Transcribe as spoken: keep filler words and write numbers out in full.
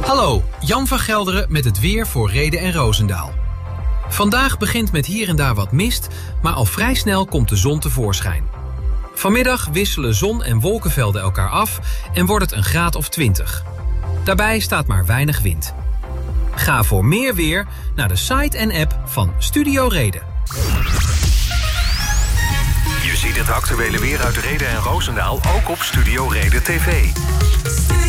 Hallo, Jan van Gelderen met het weer voor Rheden en Roosendaal. Vandaag begint met hier en daar wat mist, maar al vrij snel komt de zon tevoorschijn. Vanmiddag wisselen zon- en wolkenvelden elkaar af en wordt het een graad of twintig. Daarbij staat maar weinig wind. Ga voor meer weer naar de site en app van Studio Reden. Je ziet het actuele weer uit Rheden en Roosendaal ook op Studio Reden T V.